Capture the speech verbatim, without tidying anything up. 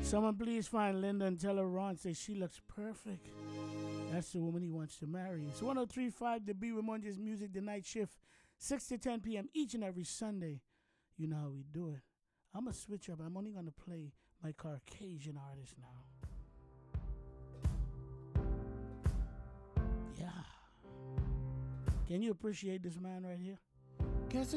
Someone please find Linda and tell her Ron says she looks perfect. That's the woman he wants to marry. It's one oh three point five The B Ramonjes Music, the night shift, six to ten p.m. each and every Sunday. You know how we do it. I'm going to switch up. I'm only going to play my Caucasian artist now. Yeah. Can you appreciate this man right here? Guess it's